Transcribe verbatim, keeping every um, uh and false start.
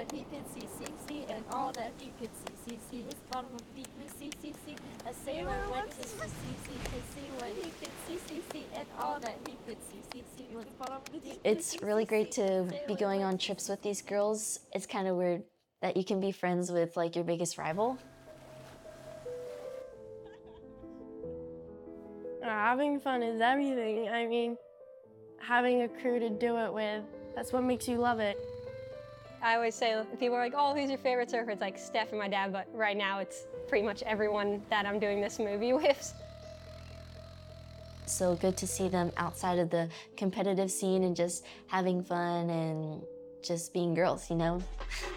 that he could see, see, see, and all that he could see, see, see was bottom of the deep blue sea, see, see. A sailor went to sea, see, see, to see what he could see, see, see, and all that he could see, see, see was bottom of the deep blue sea, It's really great to be going on trips with these girls. It's kind of weird that you can be friends with like your biggest rival. Having fun is everything. I mean, having a crew to do it with, that's what makes you love it. I always say, people are like, oh, who's your favorite surfer? It's like Steph and my dad, but right now it's pretty much everyone that I'm doing this movie with. So good to see them outside of the competitive scene and just having fun and just being girls, you know?